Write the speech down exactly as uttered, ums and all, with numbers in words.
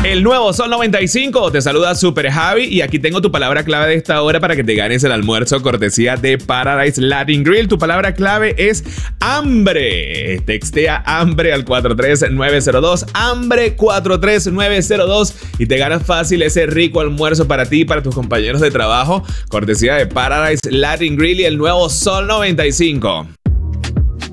El nuevo Sol noventa y cinco, te saluda Super Javi y aquí tengo tu palabra clave de esta hora para que te ganes el almuerzo cortesía de Paradise Latin Grill. Tu palabra clave es hambre. Textea hambre al cuatro tres nueve cero dos, hambre cuatro tres nueve cero dos y te ganas fácil ese rico almuerzo para ti y para tus compañeros de trabajo, cortesía de Paradise Latin Grill y el nuevo Sol noventa y cinco.